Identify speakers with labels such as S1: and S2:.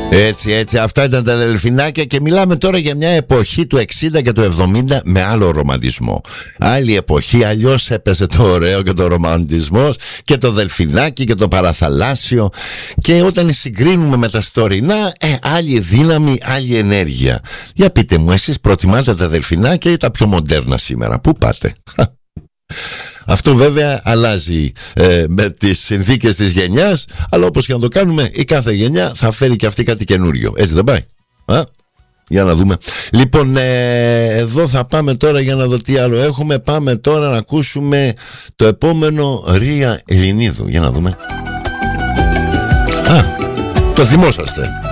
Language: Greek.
S1: Έτσι, αυτά ήταν τα Δελφινάκια και μιλάμε τώρα για μια εποχή του 60 και του 70 με άλλο ρομαντισμό. Άλλη εποχή, αλλιώς έπαιζε το ωραίο και το ρομαντισμός και το Δελφινάκι και το παραθαλάσσιο, και όταν συγκρίνουμε με τα στορινά, άλλη δύναμη, άλλη ενέργεια. Για πείτε μου, εσείς προτιμάτε τα Δελφινάκια ή τα πιο μοντέρνα σήμερα? Πού πάτε? Αυτό βέβαια αλλάζει με τις συνθήκες της γενιάς, αλλά όπως και να το κάνουμε, η κάθε γενιά θα φέρει και αυτή κάτι καινούριο. Έτσι δεν πάει? Για να δούμε. Λοιπόν, εδώ θα πάμε τώρα για να δω τι άλλο έχουμε. Πάμε τώρα να ακούσουμε το επόμενο Ρία Ελληνίδου. Για να δούμε. Το θυμόσαστε?